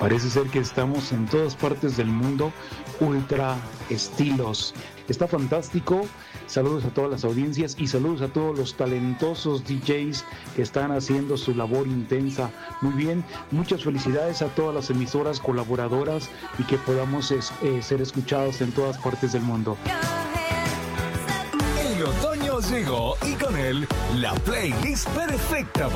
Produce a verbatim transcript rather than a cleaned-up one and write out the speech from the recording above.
Parece ser que estamos en todas partes del mundo, ultra estilos. Está fantástico. Saludos a todas las audiencias y saludos a todos los talentosos D Js que están haciendo su labor intensa. Muy bien, muchas felicidades a todas las emisoras colaboradoras y que podamos es, eh, ser escuchados en todas partes del mundo. El otoño llegó y con él la playlist perfecta